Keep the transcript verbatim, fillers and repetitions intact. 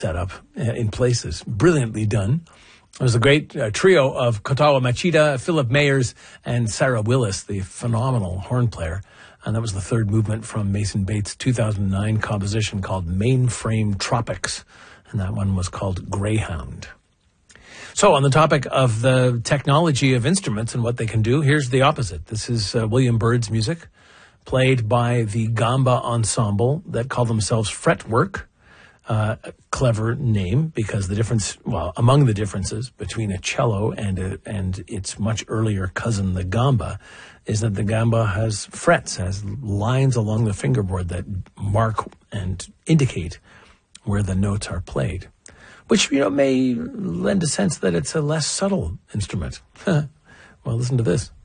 setup in places. Brilliantly done. It was a great uh, trio of Kotaro Machida, Philip Mayers, and Sarah Willis, the phenomenal horn player. And that was the third movement from Mason Bates' two thousand nine composition called Mainframe Tropics. And that one was called Greyhound. So on the topic of the technology of instruments and what they can do, here's the opposite. This is uh, William Byrd's music, played by the Gamba Ensemble that call themselves Fretwork. Uh, a clever name, because the difference, well, among the differences between a cello and a, and its much earlier cousin, the gamba, is that the gamba has frets, has lines along the fingerboard that mark and indicate where the notes are played, which, you know, may lend a sense that it's a less subtle instrument. Well, listen to this.